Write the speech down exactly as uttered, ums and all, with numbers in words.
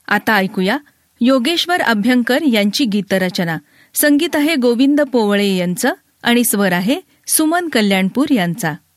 आता ऐकूया योगेश्वर अभ्यंकर यांची गीतरचना. संगीत आहे गोविंद पोवळे यांचं आणि स्वर आहे सुमन कल्याणपूर यांचा.